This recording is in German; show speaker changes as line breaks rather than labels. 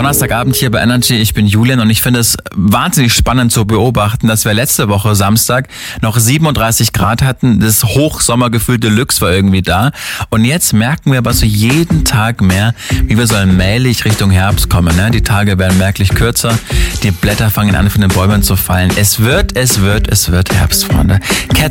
Donnerstagabend hier bei Energy. Ich bin Julian und ich finde es wahnsinnig spannend zu beobachten, dass wir letzte Woche Samstag noch 37 Grad hatten. Das Hochsommergefühl Deluxe war irgendwie da. Und jetzt merken wir aber so jeden Tag mehr, wie wir so allmählich Richtung Herbst kommen. Ne? Die Tage werden merklich kürzer. Die Blätter fangen an von den Bäumen zu fallen. Es wird Herbst, Freunde. Cat